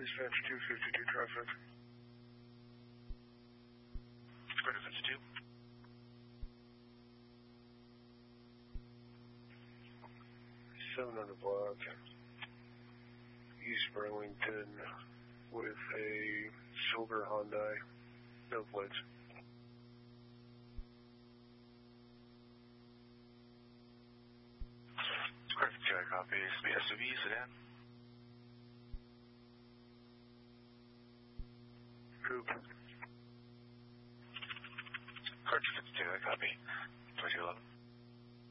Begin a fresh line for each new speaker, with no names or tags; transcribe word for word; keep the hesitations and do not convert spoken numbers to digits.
Dispatch two fifty-two traffic.
Square two fifty-two.
seven on the block. East Burlington with a silver Hyundai. No plates.
Square fifty-two, I copy. Speed S U V, sedan.
Coupe.
Square two fifty-two, I copy. twenty-two eleven.